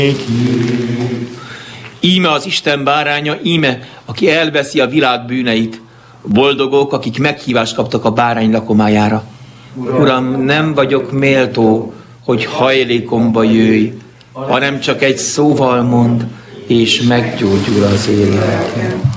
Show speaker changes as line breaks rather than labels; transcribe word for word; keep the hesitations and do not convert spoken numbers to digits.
Íme az Isten báránya, íme, aki elveszi a világ bűneit. Boldogok, akik meghívást kaptak a bárány lakomájára. Uram, nem vagyok méltó, hogy hajlékomba jöjj, hanem csak egy szóval mond, és meggyógyul az életem.